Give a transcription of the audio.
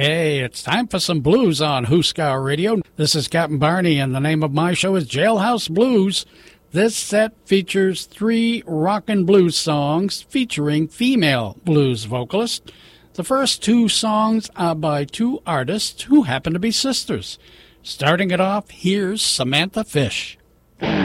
Hey, it's time for some blues on Huskar Radio. This is Captain Barney, and the name of my show is Jailhouse Blues. This set features 3 rockin' blues songs featuring female blues vocalists. The first 2 songs are by 2 artists who happen to be sisters. Starting it off, here's Samantha Fish.